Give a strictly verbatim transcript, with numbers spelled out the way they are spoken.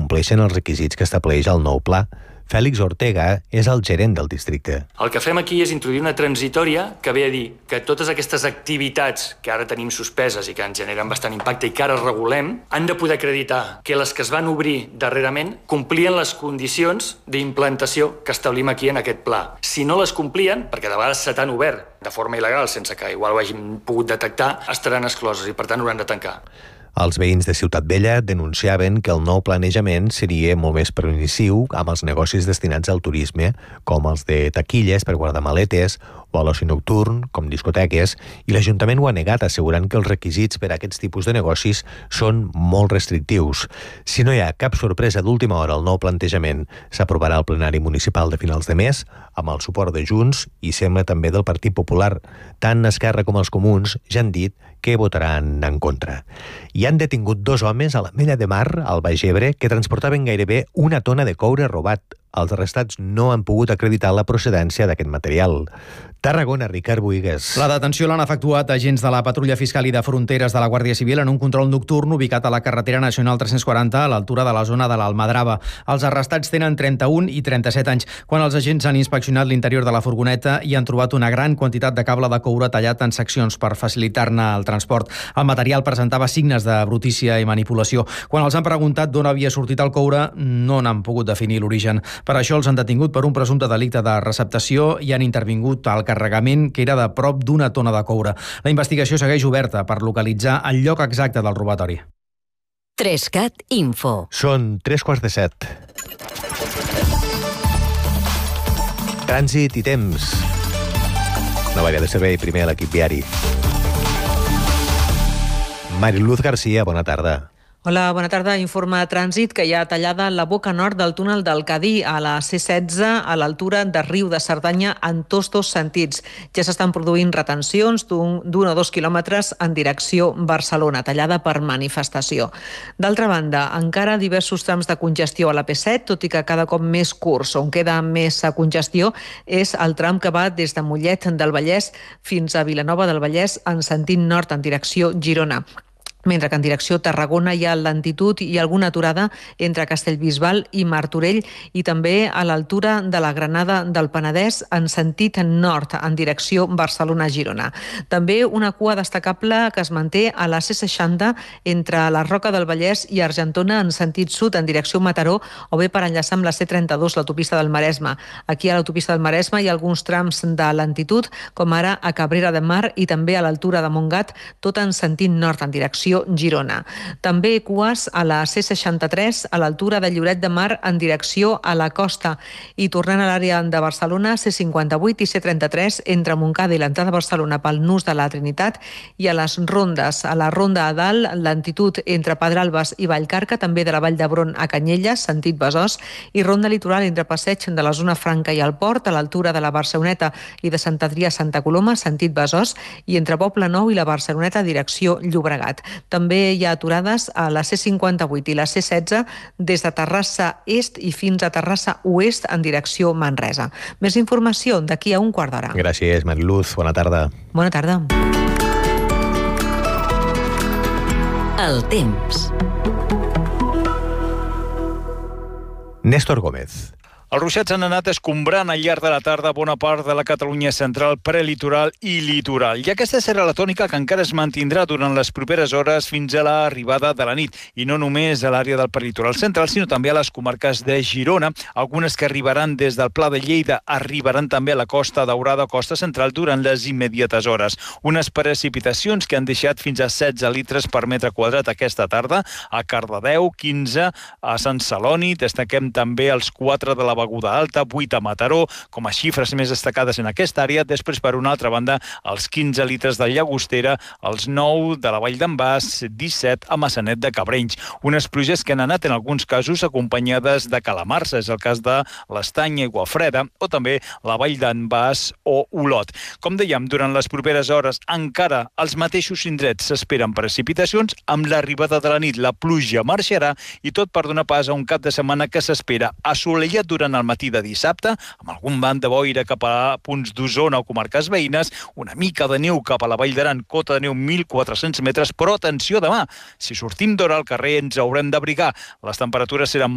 compleixen els requisits que estableix el nou pla. Fèlix Ortega és el gerent del districte. El que fem aquí és introduir una transitòria que ve a dir que totes aquestes activitats que ara tenim suspeses i que ens generen bastant impacte i que ara regulem, han de poder acreditar que les que es van obrir darrerament complien les condicions d'implantació que establim aquí en aquest pla. Si no les complien, perquè de vegades se t'han obert de forma il·legal sense que igual ho hagin pogut detectar, estaran excloses i per tant hauran de tancar. Els veïns de Ciutat Vella denunciaven que el nou planejament seria molt més permissiu amb els negocis destinats al turisme, com els de taquilles per guardar maletes o a l'oci nocturn, com discoteques, i l'Ajuntament ho ha negat, assegurant que els requisits per a aquests tipus de negocis són molt restrictius. Si no hi ha cap sorpresa d'última hora al nou plantejament, s'aprovarà al plenari municipal de finals de mes, amb el suport de Junts i sembla també del Partit Popular. Tant Esquerra com els Comuns ja han dit que votaran en contra. I han detingut dos homes a l'Ametlla de Mar, al Baix Ebre, que transportaven gairebé una tona de coure robat. Els arrestats no han pogut acreditar la procedència d'aquest material. Tarragona, Ricard Buigues. La detenció l'han efectuat agents de la Patrulla Fiscal i de Fronteres de la Guàrdia Civil en un control nocturn ubicat a la carretera nacional tres-cents quaranta a l'altura de la zona de l'Almadrava. Els arrestats tenen trenta-un i trenta-set anys. Quan els agents han inspeccionat l'interior de la furgoneta i han trobat una gran quantitat de cable de coure tallat en seccions per facilitar-ne el transport. El material presentava signes de brutícia i manipulació. Quan els han preguntat d'on havia sortit el coure, no n'han pogut definir l'origen. Per això els han detingut per un presumpte delicte de receptació i han intervingut al carregament, que era de prop d'una tona de coure. La investigació segueix oberta per localitzar el lloc exacte del robatori. Trescat Info. Són tres quarts de set. Trànsit i temps. Nova àrea de servei, primer a l'equip viari. Mariluz Garcia, bona tarda. Hola, bona tarda. Informa Trànsit que hi ha tallada la boca nord del túnel del Cadí a la C setze a l'altura de Riu de Cerdanya en tots dos sentits. Ja s'estan produint retencions d'un o dos quilòmetres en direcció Barcelona, tallada per manifestació. D'altra banda, encara diversos trams de congestió a la P set, tot i que cada cop més curts. On queda més congestió és el tram que va des de Mollet del Vallès fins a Vilanova del Vallès en sentit nord en direcció Girona. Mentre que en direcció Tarragona hi ha lentitud i alguna aturada entre Castellbisbal i Martorell i també a l'altura de la Granada del Penedès en sentit nord, en direcció Barcelona-Girona. També una cua destacable que es manté a la C seixanta entre la Roca del Vallès i Argentona en sentit sud en direcció Mataró o bé per enllaçar amb la C trenta-dos, l'autopista del Maresme. Aquí a l'autopista del Maresme hi ha alguns trams de lentitud, com ara a Cabrera de Mar i també a l'altura de Montgat, tot en sentit nord en direcció Girona. També cues a la C seixanta-tres a l'altura de Lloret de Mar en direcció a la costa i tornant a l'àrea de Barcelona, C cinquanta-vuit i C trenta-tres entre Montcada i l'entrada a Barcelona pel nus de la Trinitat i a les rondes. A la ronda a dalt, lentitud entre Pedralbes i Vallcarca, també de la Vall d'Hebron a Canyelles, sentit Besòs, i ronda litoral entre Passeig de la zona franca i el port a l'altura de la Barceloneta i de Sant Adrià a Santa Coloma, sentit Besòs, i entre Poble Nou i la Barceloneta direcció Llobregat. També hi ha aturades a la C cinquanta-vuit i la C setze des de Terrassa Est i fins a Terrassa Oest en direcció Manresa. Més informació d'aquí a un quart d'hora. Gràcies, Mariluz. Bona tarda. Bona tarda. El temps. Néstor Gómez. Els ruixats han anat escombrant al llarg de la tarda bona part de la Catalunya central, prelitoral i litoral. I aquesta serà la tònica que encara es mantindrà durant les properes hores fins a l'arribada de la nit. I no només a l'àrea del prelitoral central, sinó també a les comarques de Girona. Algunes que arribaran des del Pla de Lleida arribaran també a la Costa Daurada, Costa Central, durant les immediates hores. Unes precipitacions que han deixat fins a setze litres per metre quadrat aquesta tarda. A Cardedeu, quinze, a Sant Celoni, destaquem també els quatre de la Beguda Alta, vuit a Mataró, com a xifres més destacades en aquesta àrea. Després, per una altra banda, els quinze litres de Llagostera, els nou de la Vall d'en Bas, disset a Massanet de Cabrenys. Unes pluges que han anat en alguns casos acompanyades de calamarsa, és el cas de l'Estany, Aiguafreda, o també la Vall d'en Bas o Olot. Com dèiem, durant les properes hores encara als mateixos indrets s'esperen precipitacions. Amb l'arribada de la nit la pluja marxarà i tot per donar pas a un cap de setmana que s'espera assolellat durant al matí de dissabte, amb algun vent de boira cap a punts d'Osona o comarques veïnes, una mica de neu cap a la Vall d'Aran, cota de neu mil quatre-cents metres, però atenció demà, si sortim d'hora al carrer ens haurem d'abrigar. Les temperatures seran